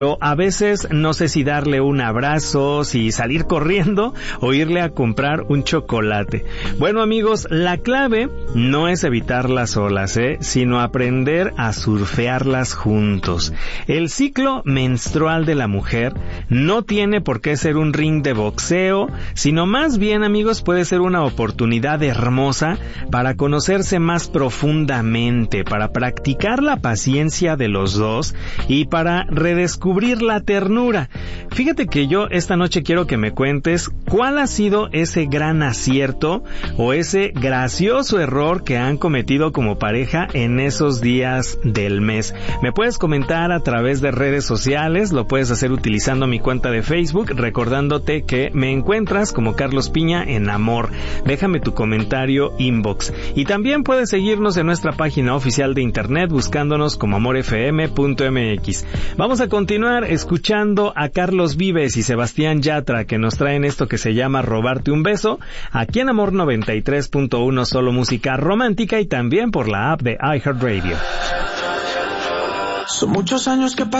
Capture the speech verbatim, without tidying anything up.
Pero a veces no sé si darle un abrazo, si salir corriendo o irle a comprar un chocolate. Bueno, amigos, la clave no es evitar las olas, ¿eh? sino aprender a surfearlas juntos. El ciclo menstrual de la mujer no tiene por qué ser un ring de boxeo, sino más bien, amigos, puede ser una oportunidad hermosa para conocerse más profundamente, para practicar la paciencia de los dos y para redescubrir la ternura. Fíjate que yo esta noche quiero que me cuentes cuál ha sido ese gran acierto o ese gracioso error que han cometido como pareja en esos días del mes. Me puedes comentar a través de redes sociales, lo puedes hacer utilizando mi cuenta de Facebook, recordándote que me encuentras como Carlos Piña en Amor. Déjame tu comentario inbox. Y también puedes seguirnos en nuestra página oficial de internet buscándonos como amor f m punto m x. Vamos a continuar escuchando a Carlos Vives y Sebastián Yatra, que nos traen esto que se llama Robarte un beso, aquí en Amor noventa y tres punto uno, solo música romántica, y también por la app de iHeartRadio. Son muchos años que pasan.